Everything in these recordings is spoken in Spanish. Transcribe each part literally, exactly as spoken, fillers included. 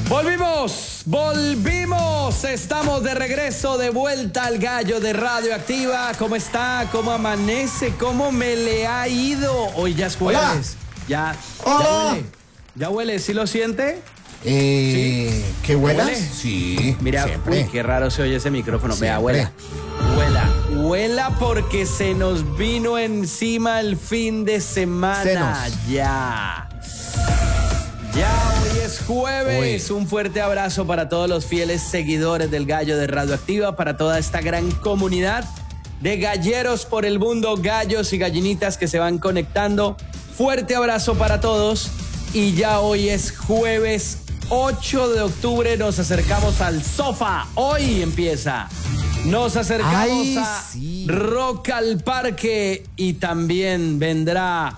Volvimos, volvimos, estamos de regreso, de vuelta al Gallo de Radioactiva. ¿Cómo está? ¿Cómo amanece? ¿Cómo me le ha ido? Hoy ya es jueves. Ya, ya huele. ¿Ya huele? ¿Sí lo siente? Eh, ¿Sí? ¿Qué huelas? ¿Huele? Sí, Mira, siempre. uy, qué raro se oye ese micrófono. Siempre. Vea, huela. Huela, huela porque se nos vino encima el fin de semana. Senos. Ya. Ya hoy es jueves. Uy. Un fuerte abrazo para todos los fieles seguidores del Gallo de Radioactiva, para toda esta gran comunidad de galleros por el mundo, gallos y gallinitas que se van conectando. Fuerte abrazo para todos. Y ya hoy es jueves ocho de octubre. Nos acercamos al sofá. Hoy empieza. Nos acercamos Ay, a sí. Rock al Parque y también vendrá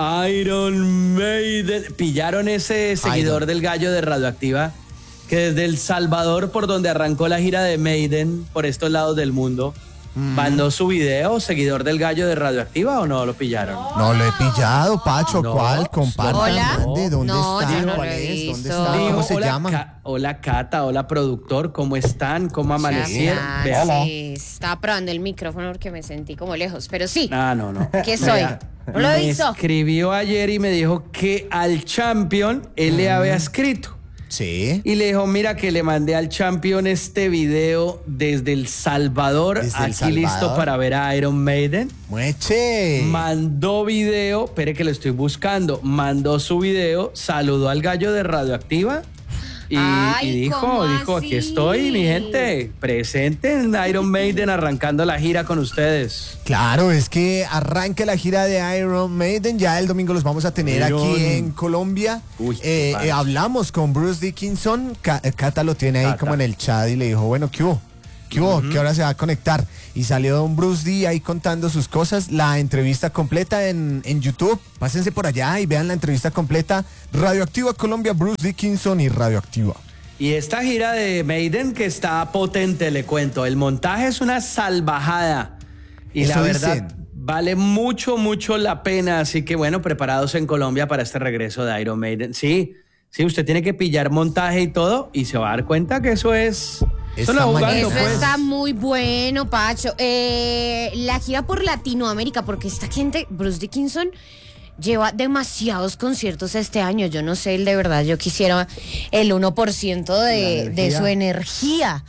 Iron Maiden. ¿Pillaron ese seguidor Iron. del Gallo de Radioactiva? Que desde El Salvador, por donde arrancó la gira de Maiden, por estos lados del mundo, mm. mandó su video, seguidor del Gallo de Radioactiva, ¿o no lo pillaron? No lo he pillado, Pacho. No. ¿Cuál? Compartan. Hola. ¿Dónde? ¿Dónde No, está? yo no ¿Cuál lo he es? ¿Dónde visto. está? Digo, ¿Cómo se hola, llama? Ca- hola Cata, hola productor, ¿cómo están? ¿Cómo amanecieron? Ah, Vea. sí, estaba probando el micrófono porque me sentí como lejos, pero sí. Ah, no, no. ¿Qué soy? Vea, ¿No lo me hizo? escribió ayer y me dijo que al Champion él le había escrito. Sí. Y le dijo, mira que le mandé al Champion este video desde El Salvador, Desde aquí El Salvador. listo para ver a Iron Maiden. Mueche. Mandó video, espere que lo estoy buscando, mandó su video, saludó al Gallo de Radioactiva y, Ay, y dijo, ¿cómo dijo, así? aquí estoy, mi gente, presente en Iron Maiden arrancando la gira con ustedes. Claro, es que arranca la gira de Iron Maiden. Ya el domingo los vamos a tener Iron. aquí en Colombia. Uy, Eh, qué padre. eh, hablamos con Bruce Dickinson. Ca- eh, Cata lo tiene ahí Cata. como en el chat y le dijo, bueno, ¿qué hubo? ¿Qué hubo? ¿Qué hora se va a conectar? Y salió don Bruce D ahí contando sus cosas. La entrevista completa en, en YouTube. Pásense por allá y vean la entrevista completa. Radioactiva Colombia, Bruce Dickinson y Radioactiva. Y esta gira de Maiden que está potente, le cuento, el montaje es una salvajada y Eso la verdad dicen. vale mucho, mucho la pena, así que bueno, preparados en Colombia para este regreso de Iron Maiden. Sí, sí, usted tiene que pillar montaje y todo y se va a dar cuenta que eso es... Eso, Está lo jugando, magnífico. Eso pues. está muy bueno, Pacho. Eh, la gira por Latinoamérica, porque esta gente, Bruce Dickinson, lleva demasiados conciertos este año. Yo no sé, de verdad, yo quisiera el uno por ciento de, La de energía. su energía.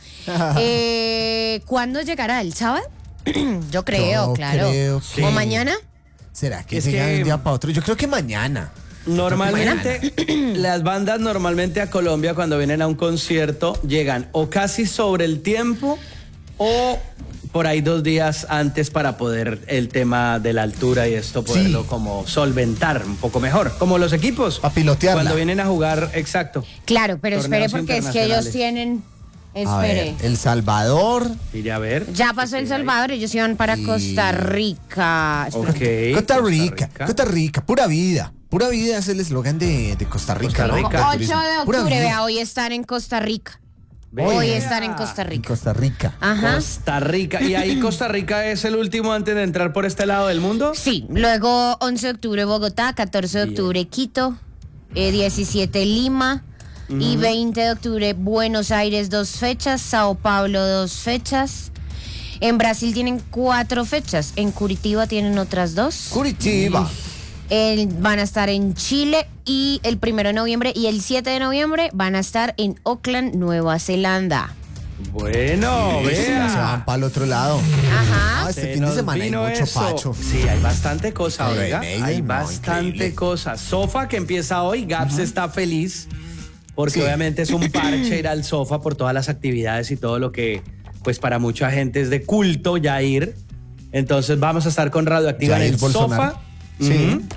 eh, ¿Cuándo llegará? ¿El sábado? Yo creo, Yo claro. creo que- ¿O mañana? ¿Será que Es llega que- de un día para otro? Yo creo que mañana. Normalmente, las bandas normalmente a Colombia cuando vienen a un concierto llegan o casi sobre el tiempo o por ahí dos días antes para poder el tema de la altura y esto poderlo Sí. como solventar un poco mejor, como los equipos. Pa' pilotearla. Cuando vienen a jugar, exacto. Claro, pero espere, Torneos porque es que ellos internacionales. tienen... A ver, Espere. El Salvador. Iré a ver. Ya pasó El Salvador, ellos iban para Y- Costa Rica. Espere. Ok. Costa Rica, Costa Rica, pura vida. Pura vida es el eslogan de, de Costa Rica. Costa ¿no? Rica. Del ocho turismo. de Pura octubre, vida. vea, hoy están en Costa Rica. Vea. Hoy están en Costa En Rica. Costa Rica. Ajá. Costa Rica. ¿Y ahí Costa Rica es el último antes de entrar por este lado del mundo? Sí, luego once de octubre Bogotá, catorce de Bien. octubre Quito, eh, diecisiete Lima y veinte de octubre Buenos Aires, dos fechas, Sao Paulo, dos fechas. En Brasil tienen cuatro fechas, en Curitiba tienen otras dos. Curitiba. El- van a estar en Chile y el primero de noviembre y el siete de noviembre van a estar en Auckland, Nueva Zelanda. Bueno, Se van vea. para el otro lado. Ajá. Ah, este Se fin de nos semana hay vino mucho eso. pacho. Sí, hay bastante cosa, Pero oiga. Maiden, Hay no, bastante increíble. cosa. Sofa que empieza hoy, Gaps está feliz porque Sí. obviamente es un parche ir al Sofa por todas las actividades y todo lo que, pues para mucha gente es de culto ya ir. Entonces vamos a estar con Radioactiva en Jair el Bolsonaro. Sofa. Sí. Ujú.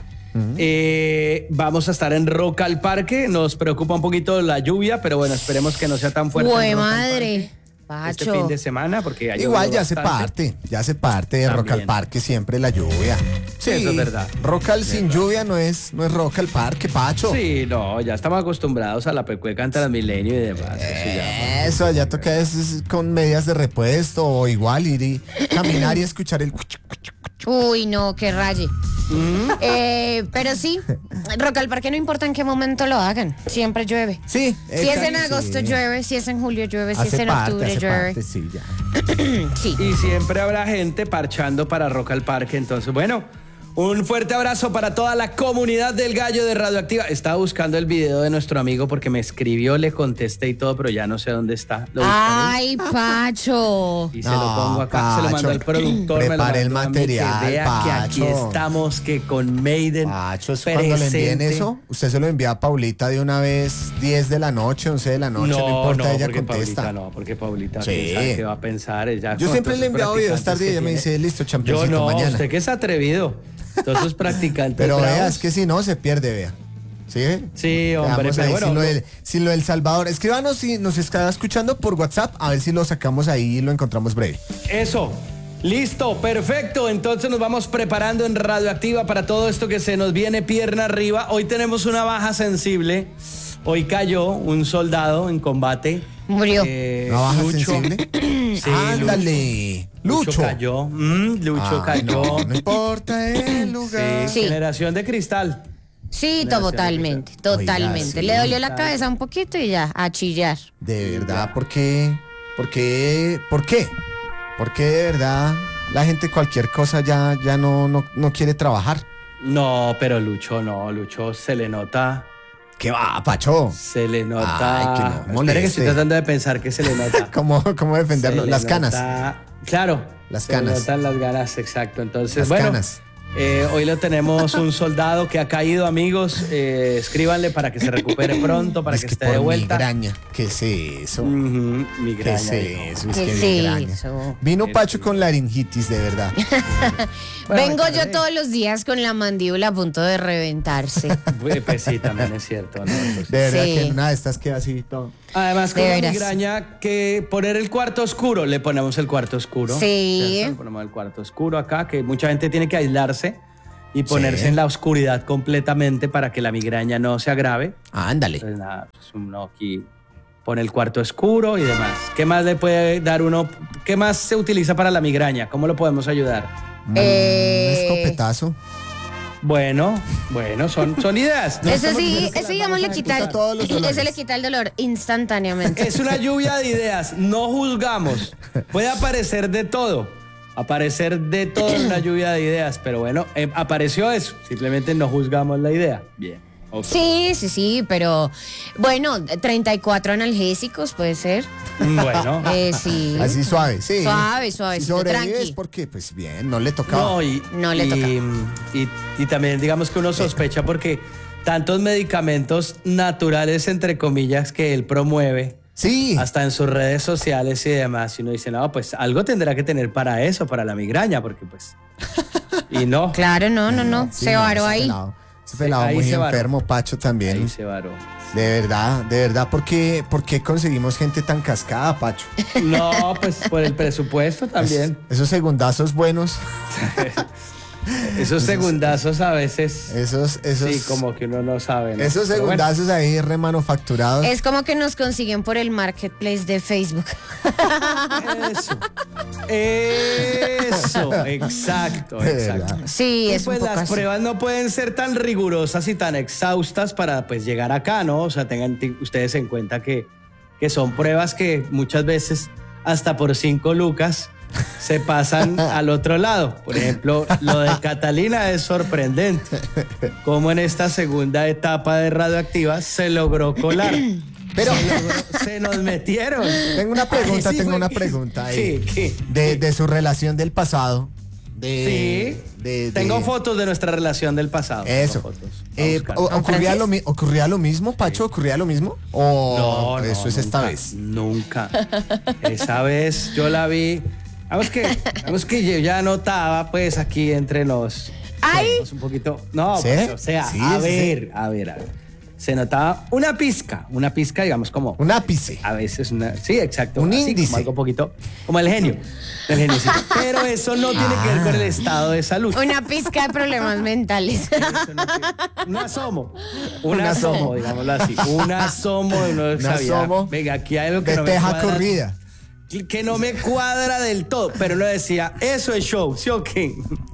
Eh, vamos a estar en Rock al Parque. Nos preocupa un poquito la lluvia, pero bueno, esperemos que no sea tan fuerte. en ¡Jue Rock al madre! Parque Este Pacho. fin de semana, porque ha Igual llovido ya se bastante. parte, ya se parte de Rock al También. Parque siempre la lluvia. Sí, eso es verdad. Rock al sin lluvia no es, no es Rock al Parque, Pacho. Sí, no, ya estamos acostumbrados a la pecueca ante las milenio y demás. Eso ya. Eso, ya toca es, es con medidas de repuesto o igual ir y caminar y escuchar el... cuchu, cuchu, cuchu. Uy, no, que raye. Mm. Eh, pero sí, Rock al Parque no importa en qué momento lo hagan, siempre llueve. Sí. Si es en exacto, agosto sí. llueve, si es en julio llueve, si Hace es en parte, octubre hace llueve. parte, sí, ya. Sí. Y siempre habrá gente parchando para Rock al Parque. Entonces, bueno, un fuerte abrazo para toda la comunidad del Gallo de Radioactiva. Estaba buscando el video de nuestro amigo porque me escribió, le contesté y todo, pero ya no sé dónde está. Lo buscaré Ay, Pacho. y se lo pongo acá. Se lo mandó Pacho, el productor. Me lo prepare el mandó a mí, material, que vea que aquí Pacho. estamos, que con Maiden Pacho, eso cuando le envíen presente. eso, usted se lo envía a Paulita de una vez, diez de la noche, once de la noche, no, No, importa, no, ella porque contesta. Paulita no, porque Paulita Sí. piensa que va a pensar. Ella Yo con siempre todos le he esos enviado videos practicantes tarde y que ella me tiene. dice, listo, Yo championcito, no, mañana. usted que es atrevido. Todos esos practicantes Pero bravos. vea, es que si no, se pierde, vea. ¿Sí? Sí, hombre, Quedamos pero ahí bueno, sin, lo no- del, sin lo del Salvador. Escríbanos si nos está escuchando por WhatsApp, a ver si lo sacamos ahí y lo encontramos breve. Eso. Listo, perfecto. Entonces nos vamos preparando en Radioactiva para todo esto que se nos viene pierna arriba. Hoy tenemos una baja sensible. Hoy cayó un soldado en combate. Murió. Eh, ¿Una baja Lucho. sensible? Sí, Ándale. Lucho. Lucho. cayó. Mm, Lucho Ay, cayó. No, no importa el lugar. Sí, Sí. generación de cristal. Sí, Gracias, totalmente, Oiga, totalmente. sí. Le dolió la cabeza un poquito y ya, a chillar. De verdad, ¿por qué? ¿Por qué? ¿Por qué? ¿Por qué de verdad la gente cualquier cosa ya, ya no, no, no quiere trabajar? No, pero Lucho no, Lucho se le nota, ¿Qué va, Pacho? se le nota. Ay, que no Espere que moleste. estoy tratando de pensar que se le nota. ¿Cómo, cómo defenderlo? Se le Las canas. nota- Claro. Las se canas. le notan las ganas, exacto. Entonces, Las bueno, canas. eh, hoy lo tenemos un soldado que ha caído, amigos. Eh, escríbanle para que se recupere pronto, para Es que, que esté por de vuelta. migraña. ¿Qué es eso? Ujú, ¿Qué migraña. es dijo. eso? Es ¿Qué que es migraña. eso? Vino Pacho con laringitis, de verdad. Bueno, Vengo me yo tardé. todos los días con la mandíbula a punto de reventarse. Pues, pues sí, también es cierto. ¿no? Entonces, De verdad Sí. que en una de estas queda así todo. además, con De la veras. migraña, que poner el cuarto oscuro, le ponemos el cuarto oscuro. Sí. ¿cierto? Le ponemos el cuarto oscuro acá, que mucha gente tiene que aislarse y ponerse Sí. en la oscuridad completamente para que la migraña no se agrave. Ándale. Entonces, nada, pues uno aquí pone el cuarto oscuro y demás. ¿Qué más le puede dar uno? ¿Qué más se utiliza para la migraña? ¿Cómo lo podemos ayudar? Un Eh, escopetazo. Bueno, bueno, son, son ideas. No Ese estamos sí, diciendo que ese las digamos vamos le a quita, ejecutar. todos los dolores. ese le quita el dolor instantáneamente. Es una lluvia de ideas, no juzgamos. Puede aparecer de todo, aparecer de todo en una lluvia de ideas, pero bueno, eh, apareció eso, simplemente no juzgamos la idea. Bien. ok. Sí, sí, sí, pero bueno, treinta y cuatro analgésicos puede ser. Bueno. Eh, sí. Así suave, sí. Suave, Si suavecito, sobrevives tranqui. porque, pues bien, no le tocaba. No, y, No le y, toca. Y, y también digamos que uno sospecha porque tantos medicamentos naturales, entre comillas, que él promueve, Sí. hasta en sus redes sociales y demás, y uno dice, no, pues algo tendrá que tener para eso, para la migraña, porque pues... Y no, Claro, no, no, no. Sí, se no, varó ese ahí. pelado, ese pelado ahí muy se varó. enfermo, Pacho también. ahí se varó. De verdad, de verdad, ¿por qué, por qué conseguimos gente tan cascada, Pacho? No, pues por el presupuesto también. Esos segundazos buenos, Esos segundazos a veces, esos, esos, sí, como que uno no sabe. ¿no? esos Pero bueno, segundazos ahí remanufacturados. Es como que nos consiguen por el marketplace de Facebook. Eso. Eso, exacto, De exacto. verdad. Sí, Y es pues un poco las así. pruebas no pueden ser tan rigurosas y tan exhaustas para pues llegar acá, ¿no? O sea, tengan t- ustedes en cuenta que, que son pruebas que muchas veces hasta por cinco lucas se pasan al otro lado. Por ejemplo, lo de Catalina es sorprendente. Cómo en esta segunda etapa de Radioactiva se logró colar. Pero Se, logró- se nos metieron. tengo una pregunta, Ahí sí tengo fue una que- pregunta ahí. ¿Qué? ¿Qué? De, de su relación del pasado. De, Sí, de- de- tengo fotos de nuestra relación del pasado. Tengo Eso. fotos. Voy a Eh, buscar. o- ¿ocurría, Francis? lo, mi- ¿Ocurría lo mismo, Pacho? ¿Ocurría lo mismo? ¿O No, no, eso es nunca, esta vez? Nunca. Esa vez yo la vi. Vamos que, vamos que yo ya notaba, pues, aquí entre nos. ¡Ay! pues, un poquito. No, ¿Sí? pues, o sea, Sí, a sí, ver, a ver, a ver. Se notaba una pizca, una pizca, digamos, como. Un ápice. A veces una. Sí, exacto. Un así, índice. Como algo poquito. Como el genio. El genio, sí. Pero eso no tiene que ver con el estado de salud. Una pizca de problemas mentales. Eso no tiene- Un asomo. Un Un asomo, asomo. digámoslo así. Un asomo de uno Un sabía, asomo venga, aquí hay algo que de no me teja cuadra. corrida. que no me cuadra del todo, pero uno decía, eso es show, ¿sí o qué?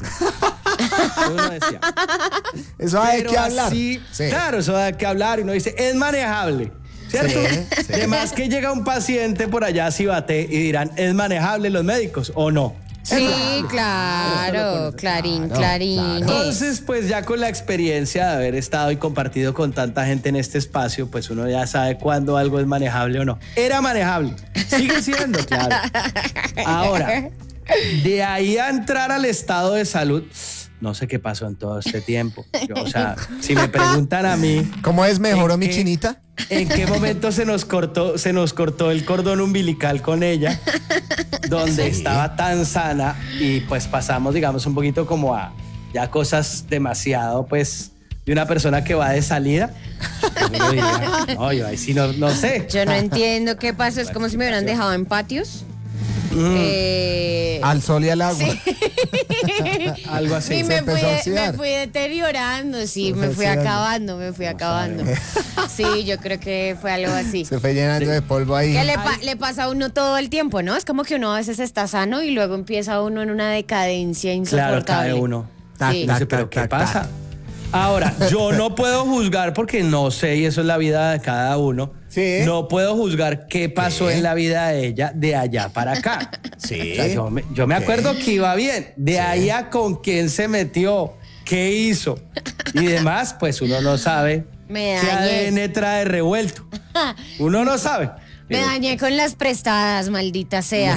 Uno decía. Eso hay Pero que hablar. así, Sí. Claro, eso hay que hablar y uno dice, es manejable, ¿cierto? Sí, sí. Además que llega un paciente por allá, si bate, y dirán, ¿es manejable los médicos o no? Sí, claro, clarín, Claro, clarín. claro. Entonces, pues ya con la experiencia de haber estado y compartido con tanta gente en este espacio, pues uno ya sabe cuándo algo es manejable o no. Era manejable, sigue siendo, claro. Ahora, de ahí a entrar al estado de salud, no sé qué pasó en todo este tiempo. Yo, o sea, si me preguntan a mí, ¿Cómo es? ¿Mejoró ¿En mi qué? chinita? ¿en qué momento se nos cortó, se nos cortó el cordón umbilical con ella? Donde estaba tan sana y pues pasamos, digamos, un poquito como a ya cosas demasiado, pues, de una persona que va de salida. Uno diría, no, yo ahí sí no, no sé. Yo no entiendo qué pasó, es como si me hubieran dejado en patios. Mm. Eh, Al sol y al agua. Algo así. y me empezó fui, a me oxidar. fui deteriorando, sí, Se me fue fui oxidando. acabando, me fui acabando. Sí, yo creo que fue algo así. Se fue llenando de polvo ahí. Que le, pa- le pasa a uno todo el tiempo, ¿no? Es como que uno a veces está sano y luego empieza uno en una decadencia insoportable. Claro, cae uno. Tac, Sí. tac, Dice, pero tac, ¿qué tac, pasa? tac. Ahora, yo no puedo juzgar porque no sé, y eso es la vida de cada uno. Sí. No puedo juzgar qué pasó Sí. en la vida de ella de allá para acá. Sí. O sea, yo me, yo me Sí. acuerdo que iba bien. De ahí a con quién se metió, qué hizo y demás, pues uno no sabe Me qué dañé. A D N trae revuelto. Uno no sabe. Me dañé con las prestadas, maldita sea.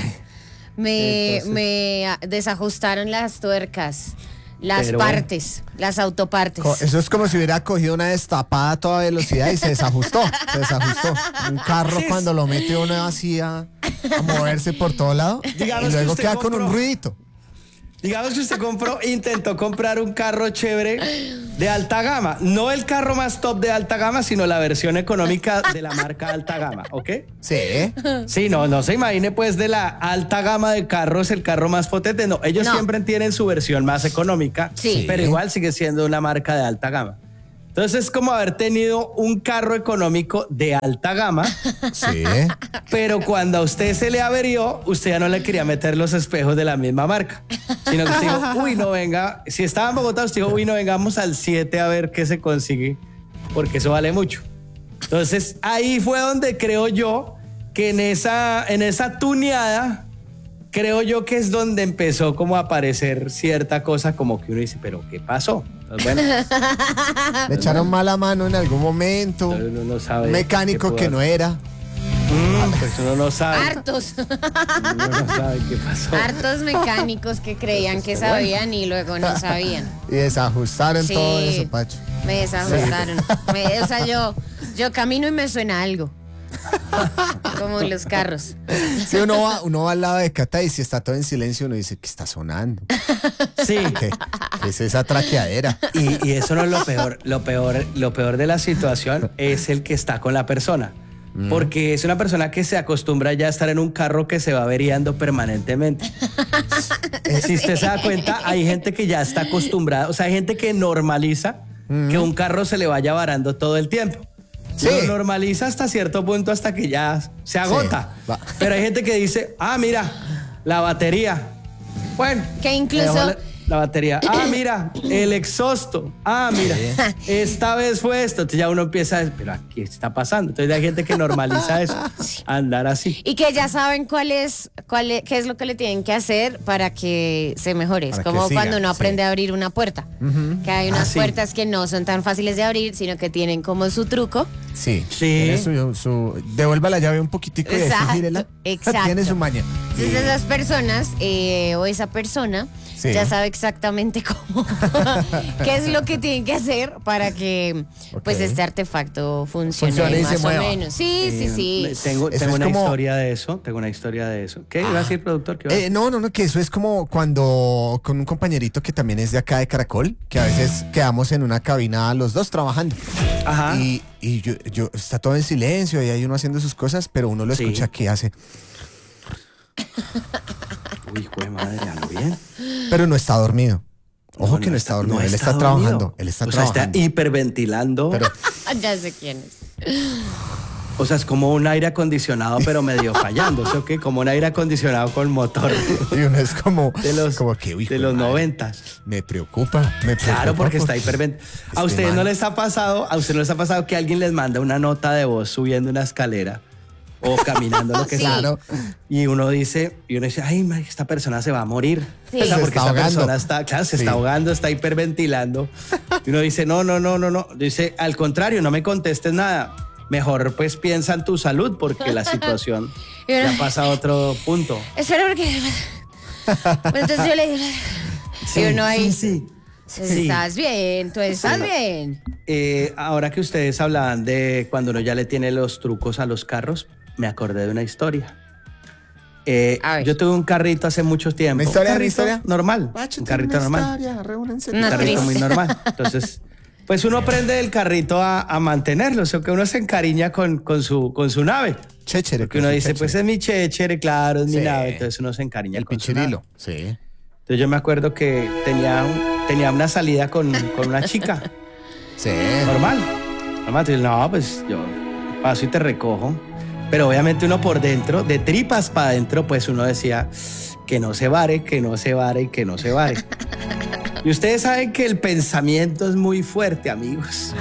Me, Entonces- me ah, desajustaron las tuercas, las Pero bueno. partes, las autopartes. Co- Eso es como si hubiera cogido una destapada a toda velocidad y se desajustó. Se desajustó. Un carro Sí. cuando lo mete uno así a, a moverse por todo lado Digamos y que luego usted queda con un compró- ruidito. Digamos que usted compró, intentó comprar un carro chévere de alta gama. No el carro más top de alta gama, sino la versión económica de la marca alta gama, ¿ok? Sí. Sí, no, no se imagine pues de la alta gama de carros el carro más potente. No, ellos No. siempre tienen su versión más económica, Sí. pero igual sigue siendo una marca de alta gama. Entonces es como haber tenido un carro económico de alta gama, Sí. pero cuando a usted se le averió, usted ya no le quería meter los espejos de la misma marca, sino que usted dijo, uy, no venga, si estaba en Bogotá, usted dijo, uy, no vengamos al siete a ver qué se consigue, porque eso vale mucho. Entonces ahí fue donde creo yo que en esa, en esa tuneada, creo yo que es donde empezó como a aparecer cierta cosa como que uno dice, pero ¿qué pasó? Pues bueno, Le echaron mala mano en algún momento. uno no sabe. Un mecánico qué que pudo no era. Mm, pues uno no sabe. Hartos, Uno no sabe qué pasó. hartos mecánicos que creían que sabían y luego no sabían. Y desajustaron Sí. todo eso, Pacho. Me desajustaron. Me- o sea, yo, yo camino y me suena algo. Como en los carros. Si uno va, uno va al lado de Cata y si está todo en silencio, uno dice, ¿qué está sonando? Sí. ¿Qué, qué es esa traqueadera? Y, y eso no es lo peor. Lo peor, lo peor de la situación es el que está con la persona. Porque es una persona que se acostumbra ya a estar en un carro que se va averiando permanentemente. Eh, Si usted se da cuenta, hay gente que ya está acostumbrada, o sea, hay gente que normaliza que un carro se le vaya varando todo el tiempo. Sí. Lo normaliza hasta cierto punto, hasta que ya se agota. va. Pero hay gente que dice, ah, mira, la batería. Bueno, Que me incluso- dejó la, la batería. Ah, mira, el exhausto. Ah, mira, esta vez fue esto. Entonces ya uno empieza a decir, pero ¿qué está pasando? Entonces hay gente que normaliza eso, andar así. Y que ya saben cuál es, cuál es, qué es lo que le tienen que hacer para que se mejore. Es Para que como siga, cuando uno sí. aprende a abrir una puerta. Que hay unas Ah, sí. puertas que no son tan fáciles de abrir, sino que tienen como su truco. Sí. Sí. Tiene su, su- devuelva la llave un poquitico y Exacto, así, gírela. exacto. Tiene su maña. Entonces esas personas eh, o esa persona Sí. ya sabe exactamente cómo, qué es lo que tienen que hacer para que pues Ok. este artefacto funcione, Funcione y se más o mueva. menos. Sí, sí, sí. Eh, Tengo, Eso tengo es una como- historia de eso. Tengo una historia de eso. ¿Qué iba a decir, productor? ¿Qué iba a Eh, no, no, no, que eso es como cuando con un compañerito que también es de acá de Caracol, que a veces quedamos en una cabina los dos trabajando. Ajá. Y, y yo, yo, está todo en silencio y hay uno haciendo sus cosas, pero uno lo Sí. escucha que hace, Uy, hijo de madre, ¿algo bien? pero no está dormido. Ojo que no está dormido, él está trabajando, dormido. él está o sea, trabajando. está hiperventilando. Pero Ya sé quién es. O sea, es como un aire acondicionado, pero medio fallando. ¿Sí o qué? Como un aire acondicionado con motor. Y uno es como De los, como que, uy, de los madre, noventas. Me preocupa, me preocupa. Claro, porque está por- hiperventilado. ¿A este ustedes man. no les ha pasado, a ustedes no les ha pasado que alguien les manda una nota de voz subiendo una escalera o caminando lo que Sí. sea? Claro. Y uno dice, y uno dice, ay, ma, esta persona se va a morir. Sí. O sea, Se porque está esta ahogando. persona está, claro, se Sí. está ahogando, está hiperventilando. Y uno dice, no, no, no, no, no. Dice, al contrario, no me contestes nada. Mejor pues piensa en tu salud porque la situación ya pasa a otro punto. Espera, porque. Bueno, entonces yo le digo. Y uno ahí. sí, sí. Sí. Estás bien, tú estás Sí. bien. Eh, ahora que ustedes hablaban de cuando uno ya le tiene los trucos a los carros, me acordé de una historia. Eh, A ver. yo tuve un carrito hace mucho tiempo. ¿Una historia, un una carrito historia? normal. Pacho, un tiene carrito una normal. historia, reúnense. Una Un carrito triste. muy normal. Entonces, pues uno aprende el carrito a, a mantenerlo. O sea, que uno se encariña con, con, su, con su nave. Chéchere. Porque uno con su dice, pues chéchere. es mi chéchere, claro, es mi Sí. nave. Entonces uno se encariña el con su nave. pichirilo. Sí. Entonces yo me acuerdo que tenía, un- tenía una salida con, con una chica. Sí. Normal. Normal. Entonces, no, pues yo paso y te recojo. Pero obviamente uno por dentro, de tripas para adentro, pues uno decía que no se vare, que no se vare y que no se vare. Y ustedes saben que el pensamiento es muy fuerte, amigos.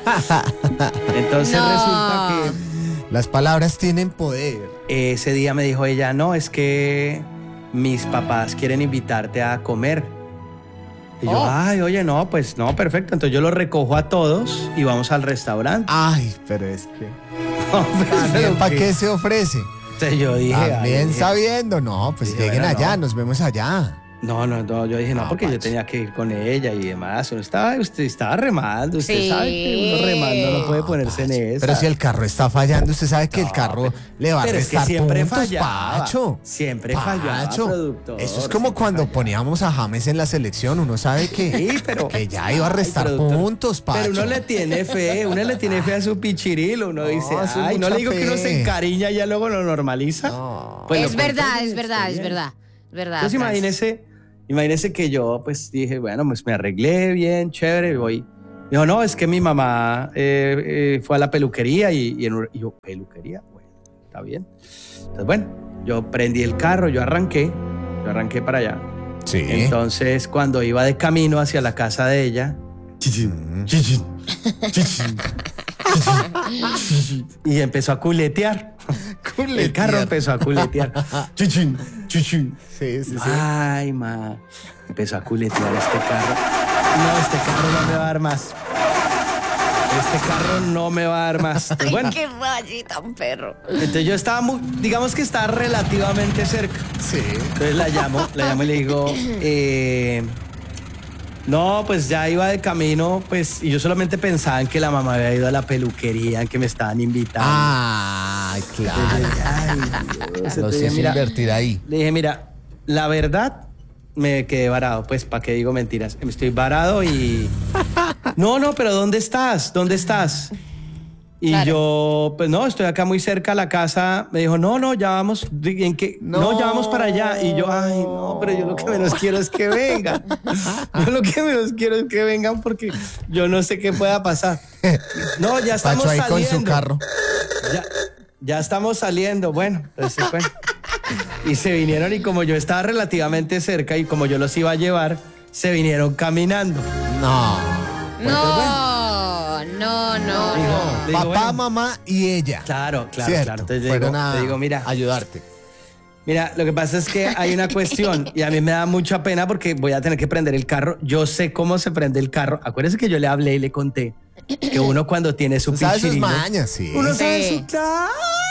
Entonces No. resulta Las palabras tienen poder. que ese día me dijo ella, no, es que mis papás quieren invitarte a comer. Y yo, Oh. ay, oye, no, pues no, perfecto. Entonces yo los recojo a todos y vamos al restaurante. Ay, pero es que. Pero También, ¿para que- qué se ofrece? Entonces yo dije, ay, También dije, sabiendo, no, pues Dije, lleguen bueno, allá, no. nos vemos allá. No, no, no, yo dije, no, Ah, porque yo Pacho. tenía que ir con ella y demás. Uno estaba, usted estaba remando, usted Sí. sabe que uno remando no puede ponerse en esa. Pero si el carro está fallando, usted sabe que el carro le va a pero es que restar siempre puntos, fallaba. Pacho. Siempre fallaba, productor, Eso es como siempre cuando fallaba. poníamos a James en la selección. Uno sabe que, Sí, pero, que ya iba a Ay, restar productor, puntos, Pacho. Pero uno le tiene fe, uno le tiene fe a su pichirilo. Uno No, dice, eso es ay, no mucha le digo que uno fe. se encariña y ya luego lo normaliza. No. Pues lo Es cuento verdad, en es mi verdad, es experiencia. verdad. Es verdad. Entonces Franz. imagínese, imagínese que yo pues dije, bueno, pues me arreglé bien, chévere, voy. Dijo, no, es que mi mamá eh, eh, fue a la peluquería y, y, en un- y yo, ¿peluquería? Bueno, está bien. Entonces, bueno, yo prendí el carro, yo arranqué, yo arranqué para allá. Sí. Entonces, cuando iba de camino hacia la casa de ella, Mm. y empezó a culetear. El carro empezó a culetear. Chuchín, chuchín. Sí, sí, sí. Ay, ma. Empezó a culetear este carro. No, este carro no me va a dar más. Este carro no me va a dar más. Pues bueno, Ay, qué rayita, un perro. entonces yo estaba, muy, digamos que estaba relativamente cerca. Sí. Entonces la llamo, la llamo y le digo, eh, no, pues ya iba de camino, pues, y yo solamente pensaba en que la mamá había ido a la peluquería, en que me estaban invitando. Ay, claro. Ay, Dios. Los Entonces, hizo mira, invertir ahí. le dije, mira, la verdad, me quedé varado. Pues, ¿para qué digo mentiras? Estoy varado y... No, no, pero ¿dónde estás? ¿Dónde estás? Y Claro. yo, pues no, estoy acá muy cerca a la casa. Me dijo, no, no, ya vamos. ¿En qué? No. No. ya vamos para allá. Y yo, ay, no, pero yo lo que menos quiero es que vengan. Yo lo que menos quiero es que vengan porque yo no sé qué pueda pasar. No, ya estamos Pacho ahí saliendo. con su carro. Ya, ya estamos saliendo. Bueno, pues, sí, bueno. Y se vinieron y como yo estaba relativamente cerca y como yo los iba a llevar, se vinieron caminando. No. No, no, no, Digo, no. le digo, Papá, bueno, mamá y ella. Claro, claro, Cierto. claro. Entonces le Fueron digo, a le digo, mira, ayudarte. mira, lo que pasa es que hay una cuestión y a mí me da mucha pena porque voy a tener que prender el carro. Yo sé cómo se prende el carro. Acuérdense que yo le hablé y le conté que uno cuando tiene su ¿Sabes sus pichirilo, mañas? Sí. uno sabe Sí. su... ¡Claro!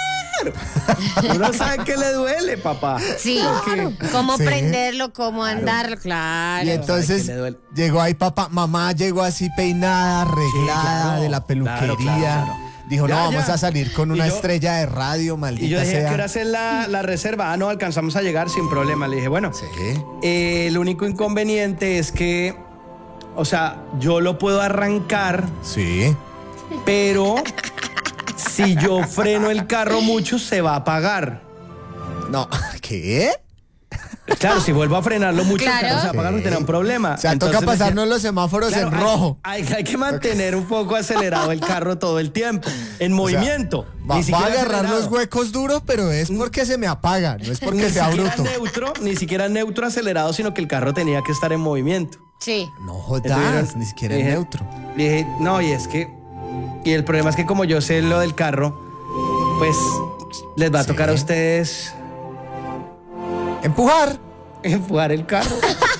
Uno sabe que le duele, papá. Sí, cómo Sí. prenderlo, cómo andarlo, claro. Y entonces que le duele. llegó ahí papá, mamá llegó así peinada, arreglada claro. de la peluquería. Claro, claro, claro. Dijo, Ya, no, vamos ya. a salir con Y una yo- estrella de radio, Y maldita yo dije, sea. quiero hacer la, la reserva. Ah, no, alcanzamos a llegar sin problema. Le dije, bueno, Sí. eh, el único inconveniente es que, o sea, yo lo puedo arrancar, Sí. pero si yo freno el carro mucho, se va a apagar. No, ¿qué? Claro, si vuelvo a frenarlo mucho, Claro. el carro se va a apagar, no tendrá un problema. O sea, Entonces toca me decía, pasarnos los semáforos claro, en hay- rojo. Hay, hay que mantener un poco acelerado el carro todo el tiempo, en movimiento. Va, ni va a siquiera agarrar acelerado. los huecos duros, pero es porque se me apaga, no es porque Ni sea siquiera bruto. neutro, ni siquiera neutro acelerado, sino que el carro tenía que estar en movimiento. Sí. No Entonces, jodas, ni siquiera es dije- neutro. Dije, no, y es que. Y el problema es que como yo sé lo del carro, pues les va a Sí. tocar a ustedes Empujar. empujar el carro.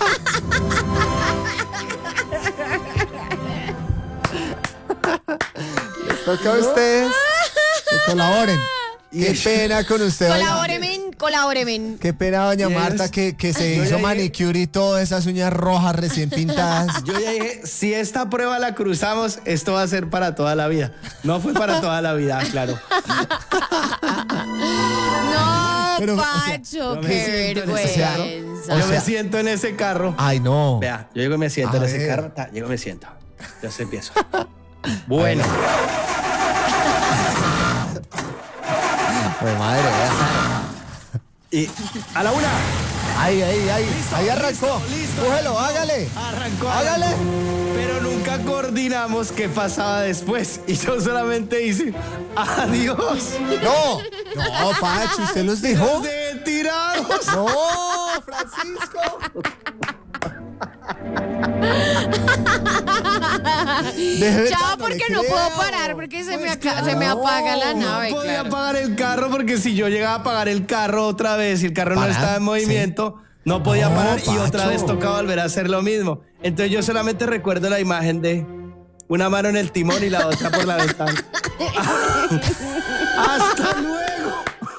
Les toca a ustedes que colaboren. Qué pena con usted, doña- Colabóremen, colabóremen. Qué pena, doña Yes. Marta, que, que se Yo hizo ya dije- manicure y todas esas uñas rojas recién pintadas. Yo ya dije, si esta prueba la cruzamos, esto va a ser para toda la vida. No fue para toda la vida, claro. No, Pero, o sea, Pacho, yo me qué siento en ese vergüenza. carro. O yo sea- me siento en ese carro. Ay, no. Vea, yo llego y me siento A en ese ver. carro. Ta, llego y me siento. Entonces empiezo. Bueno. Pues madre, vea. Y a la una. Ay, ay, ay. Listo, Ahí arrancó. listo, listo. Cógelo, hágale. Arrancó. Hágale. arrancó. Pero nunca coordinamos qué pasaba después. Y yo solamente hice adiós. No. No, Pacho, usted los dejó. Los dejé tirados. No, Francisco. Deje de- Chao, le porque no creo. puedo parar, porque se, me, Pues aca- claro. se me apaga la No nave. No podía claro. apagar el carro porque si yo llegaba a apagar el carro otra vez y el carro no Parar, estaba en movimiento, no podía No, parar y otra Pacho. vez tocaba volver a hacer lo mismo. Entonces yo solamente recuerdo la imagen de una mano en el timón y la otra por la ventana. ¡Hasta luego!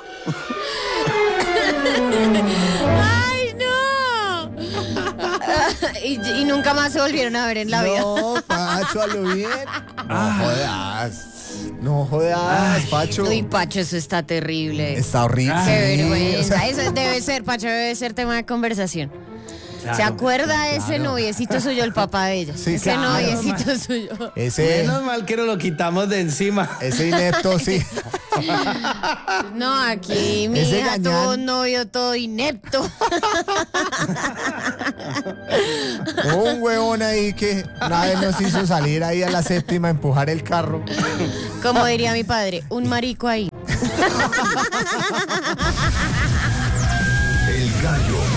¡Ay, no! y, y nunca más se volvieron a ver en la vida. No, Pacho, a lo bien. No jodas. No jodas, Pacho. Uy, Pacho, eso está terrible. Está horrible. Qué Sí, vergüenza. o sea, Eso debe ser, Pacho, debe ser tema de conversación. ¿Se Claro, acuerda de ese noviecito suyo, el papá de ella? Sí, ese claro. noviecito suyo. ese, Menos mal que nos lo quitamos de encima. ese inepto, sí. No, aquí mi Ese hija gañán. tuvo un novio todo inepto. Un huevón ahí que una vez nos hizo salir ahí a la séptima a empujar el carro. Como diría mi padre, un marico ahí. El gallo